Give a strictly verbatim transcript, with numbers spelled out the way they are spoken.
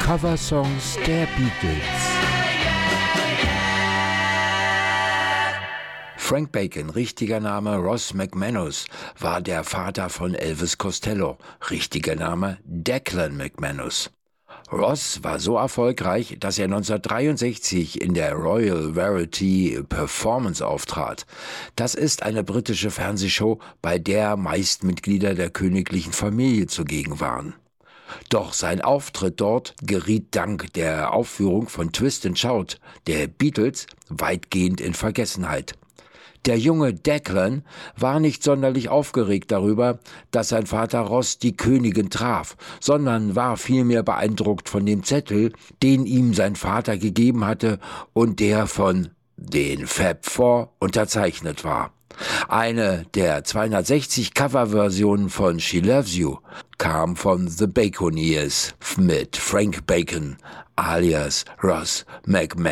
Coversongs der Beatles. Frank Bacon, richtiger Name Ross McManus, war der Vater von Elvis Costello, richtiger Name Declan McManus. Ross war so erfolgreich, dass er neunzehnhundertdreiundsechzig in der Royal Variety Performance auftrat. Das ist eine britische Fernsehshow, bei der meist Mitglieder der königlichen Familie zugegen waren. Doch sein Auftritt dort geriet dank der Aufführung von Twist and Shout der Beatles weitgehend in Vergessenheit. Der junge Declan war nicht sonderlich aufgeregt darüber, dass sein Vater Ross die Königin traf, sondern war vielmehr beeindruckt von dem Zettel, den ihm sein Vater gegeben hatte und der von den Fab Four unterzeichnet war. Eine der zweihundertsechzig Coverversionen von She Loves You kam von The Baconiers mit Frank Bacon alias Ross McManus.